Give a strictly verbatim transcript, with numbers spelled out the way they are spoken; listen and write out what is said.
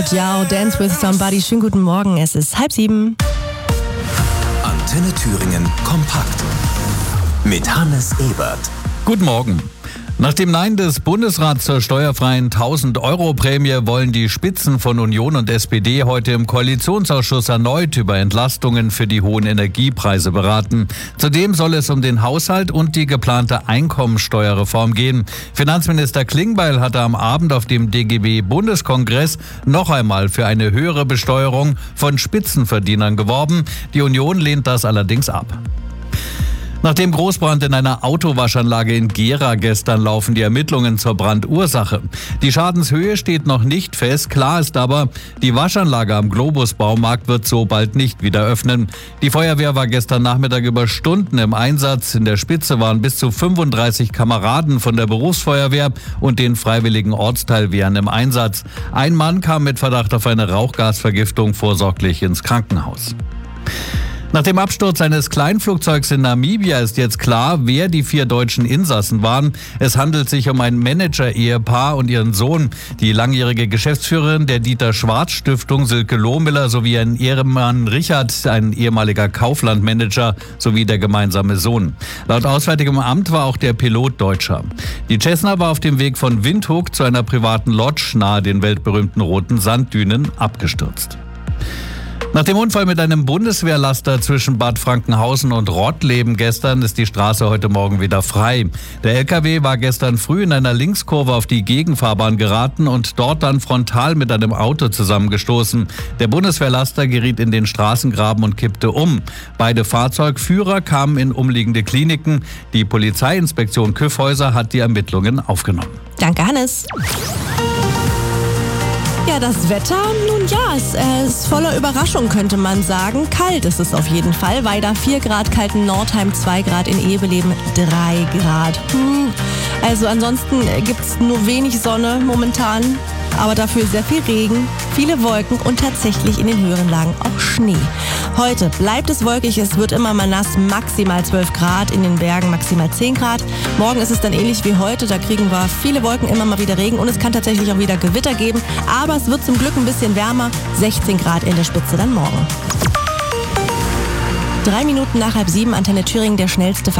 Ja, Dance with Somebody. Schönen guten Morgen, es ist halb sieben. Antenne Thüringen kompakt mit Hannes Ebert. Guten Morgen. Nach dem Nein des Bundesrats zur steuerfreien tausend-Euro-Prämie wollen die Spitzen von Union und S P D heute im Koalitionsausschuss erneut über Entlastungen für die hohen Energiepreise beraten. Zudem soll es um den Haushalt und die geplante Einkommensteuerreform gehen. Finanzminister Klingbeil hatte am Abend auf dem D G B-Bundeskongress noch einmal für eine höhere Besteuerung von Spitzenverdienern geworben. Die Union lehnt das allerdings ab. Nach dem Großbrand in einer Autowaschanlage in Gera gestern laufen die Ermittlungen zur Brandursache. Die Schadenshöhe steht noch nicht fest. Klar ist aber, die Waschanlage am Globus-Baumarkt wird so bald nicht wieder öffnen. Die Feuerwehr war gestern Nachmittag über Stunden im Einsatz. In der Spitze waren bis zu fünfunddreißig Kameraden von der Berufsfeuerwehr und den freiwilligen Ortsteilwehren im Einsatz. Ein Mann kam mit Verdacht auf eine Rauchgasvergiftung vorsorglich ins Krankenhaus. Nach dem Absturz eines Kleinflugzeugs in Namibia ist jetzt klar, wer die vier deutschen Insassen waren. Es handelt sich um ein Manager-Ehepaar und ihren Sohn. Die langjährige Geschäftsführerin der Dieter-Schwarz-Stiftung, Silke Lohmiller, sowie ein Ehemann Richard, ein ehemaliger Kaufland-Manager, sowie der gemeinsame Sohn. Laut Auswärtigem Amt war auch der Pilot Deutscher. Die Cessna war auf dem Weg von Windhoek zu einer privaten Lodge nahe den weltberühmten roten Sanddünen abgestürzt. Nach dem Unfall mit einem Bundeswehrlaster zwischen Bad Frankenhausen und Rottleben gestern ist die Straße heute Morgen wieder frei. Der L K W war gestern früh in einer Linkskurve auf die Gegenfahrbahn geraten und dort dann frontal mit einem Auto zusammengestoßen. Der Bundeswehrlaster geriet in den Straßengraben und kippte um. Beide Fahrzeugführer kamen in umliegende Kliniken. Die Polizeiinspektion Kyffhäuser hat die Ermittlungen aufgenommen. Danke, Hannes. Ja, das Wetter, nun ja, es äh, ist voller Überraschung, könnte man sagen. Kalt ist es auf jeden Fall. Weida vier Grad, kalt in Nordheim zwei Grad, in Eveleben drei Grad. Hm. Also ansonsten gibt es nur wenig Sonne momentan, aber dafür sehr viel Regen, viele Wolken und tatsächlich in den höheren Lagen auch Schnee. Heute bleibt es wolkig, es wird immer mal nass, maximal zwölf Grad, in den Bergen maximal zehn Grad. Morgen ist es dann ähnlich wie heute, da kriegen wir viele Wolken, immer mal wieder Regen und es kann tatsächlich auch wieder Gewitter geben, aber es wird zum Glück ein bisschen wärmer, sechzehn Grad in der Spitze dann morgen. Drei Minuten nach halb sieben, Antenne Thüringen, der schnellste